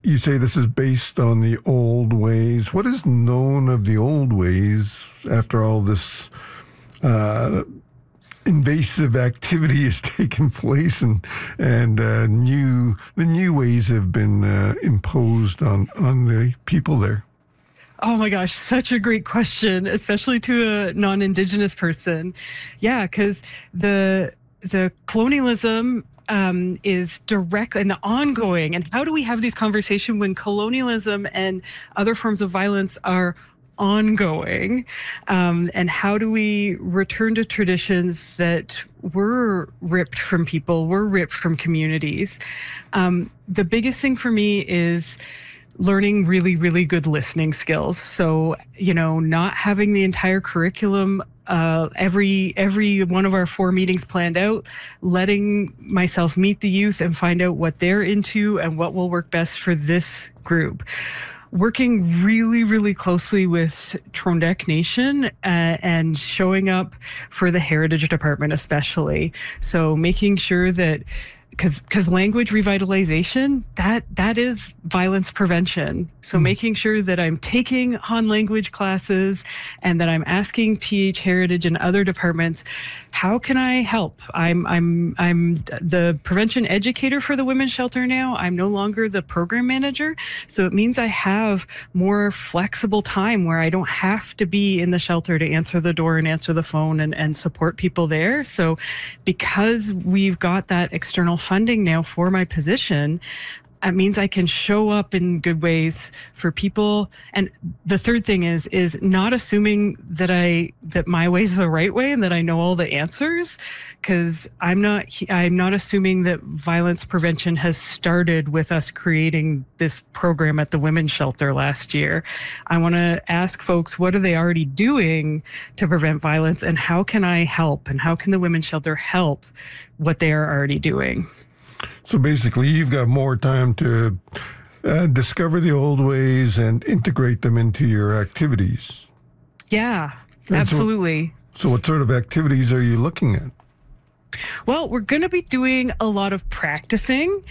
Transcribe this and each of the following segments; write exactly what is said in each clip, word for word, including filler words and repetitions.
you say this is based on the old ways. What is known of the old ways after all this uh, invasive activity has taken place and and uh, new the new ways have been uh, imposed on, on the people there? Oh my gosh, such a great question, especially to a non-Indigenous person. Yeah, because the the colonialism um, is direct and the ongoing. And how do we have these conversations when colonialism and other forms of violence are ongoing? Um, and how do we return to traditions that were ripped from people, were ripped from communities? Um, the biggest thing for me is learning really, really good listening skills. So, you know, not having the entire curriculum, uh, every every one of our four meetings planned out, letting myself meet the youth and find out what they're into and what will work best for this group. Working really, really closely with Trondek Nation uh, and showing up for the Heritage Department especially. So making sure that Because because language revitalization, that that is violence prevention. So mm. making sure that I'm taking Han language classes and that I'm asking T H Heritage and other departments, how can I help? I'm I'm I'm the prevention educator for the women's shelter now. I'm no longer the program manager. So it means I have more flexible time where I don't have to be in the shelter to answer the door and answer the phone and, and support people there. So because we've got that external funding now for my position, it means I can show up in good ways for people. And the third thing is is not assuming that I that my way is the right way and that I know all the answers, because I'm not I'm not assuming that violence prevention has started with us creating this program at the women's shelter last year. I want to ask folks, what are they already doing to prevent violence, and how can I help, and how can the women's shelter help what they are already doing? So basically, you've got more time to uh, discover the old ways and integrate them into your activities. Yeah, and absolutely. So, so what sort of activities are you looking at? Well, we're going to be doing a lot of practicing.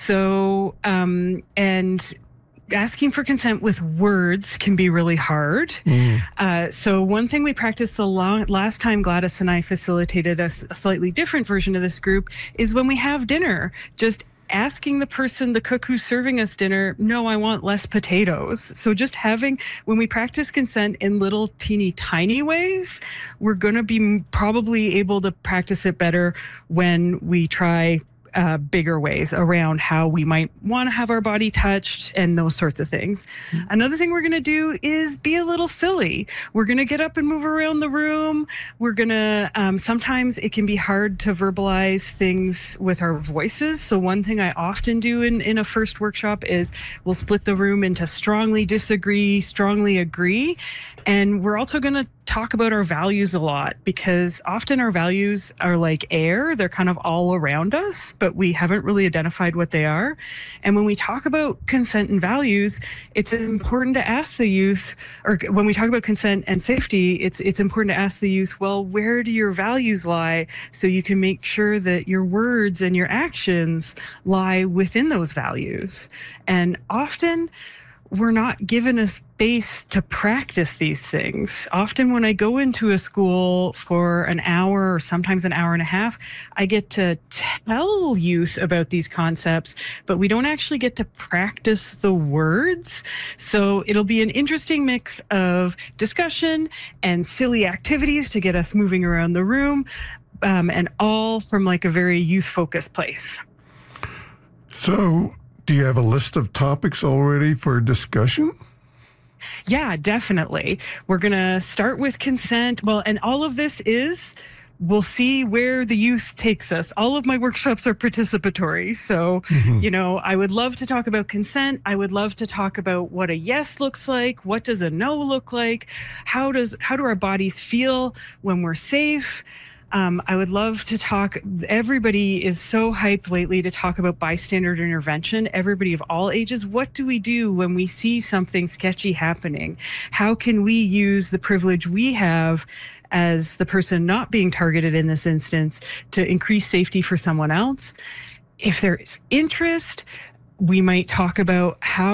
So, um, and asking for consent with words can be really hard. Mm. Uh, so one thing we practiced the long, last time Gladys and I facilitated a, a slightly different version of this group is when we have dinner, just asking the person, the cook who's serving us dinner, no, I want less potatoes. So just having, when we practice consent in little teeny tiny ways, we're going to be probably able to practice it better when we try Uh, bigger ways around how we might want to have our body touched and those sorts of things. Mm-hmm. Another thing we're going to do is be a little silly. We're going to get up and move around the room. We're going to, um, sometimes it can be hard to verbalize things with our voices. So one thing I often do in, in a first workshop is we'll split the room into strongly disagree, strongly agree. And we're also going to talk about our values a lot, because often our values are like air. They're kind of all around us, but we haven't really identified what they are. And when we talk about consent and values, it's important to ask the youth, or when we talk about consent and safety, it's it's important to ask the youth, well, where do your values lie? So you can make sure that your words and your actions lie within those values. And often we're not given a space to practice these things. Often when I go into a school for an hour or sometimes an hour and a half, I get to tell youth about these concepts, but we don't actually get to practice the words. So it'll be an interesting mix of discussion and silly activities to get us moving around the room, um, and all from like a very youth-focused place. So, do you have a list of topics already for discussion? Yeah, definitely. We're going to start with consent. Well, and all of this is, we'll see where the youth takes us. All of my workshops are participatory. So, mm-hmm. you know, I would love to talk about consent. I would love to talk about what a yes looks like. What does a no look like? How does, how do our bodies feel when we're safe? Um, I would love to talk, everybody is so hyped lately to talk about bystander intervention, everybody of all ages. What do we do when we see something sketchy happening? How can we use the privilege we have as the person not being targeted in this instance to increase safety for someone else? If there is interest, we might talk about how